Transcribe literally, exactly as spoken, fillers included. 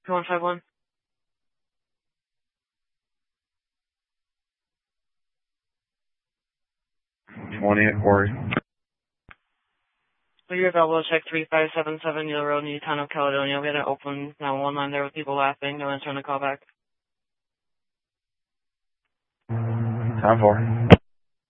two one five one. twenty at Quarry. So you're available to check three five seven seven Yale Road, Newtown of Caledonia. We had an open nine one one line there with people laughing. No answer on the call back. Time for.